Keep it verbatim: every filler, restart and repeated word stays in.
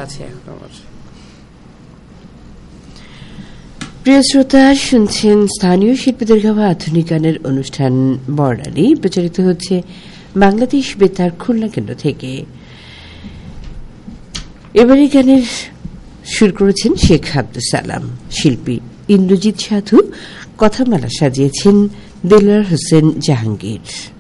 আছে এখন আমার। প্রিয় শ্রোতা, শুনছেন স্থানীয় শিল্পীদের গাওয়া আধুনিক গানের অনুষ্ঠান বর্ণালী, প্রচারিত হচ্ছে বাংলাদেশ বেতার খুলনা কেন্দ্র থেকে। এবারে গানের সুর করেছেন শেখ আব্দুল সালাম, শিল্পী ইন্দ্রজিৎ সাধু, কথামালা সাজিয়েছেন দেলোয়ার হোসেন জাহাঙ্গীর।